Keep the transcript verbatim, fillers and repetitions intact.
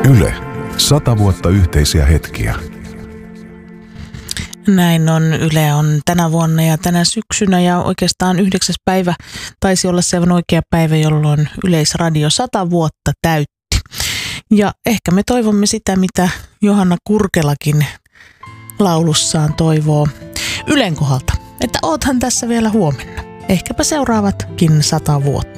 Yle. Sata vuotta yhteisiä hetkiä. Näin on. Yle on tänä vuonna ja tänä syksynä ja oikeastaan yhdeksäs päivä taisi olla se oikea päivä, jolloin Yleisradio sata vuotta täytti. Ja ehkä me toivomme sitä, mitä Johanna Kurkelakin laulussaan toivoo Ylen kohdalta, että oothan tässä vielä huomenna. Ehkäpä seuraavatkin sata vuotta.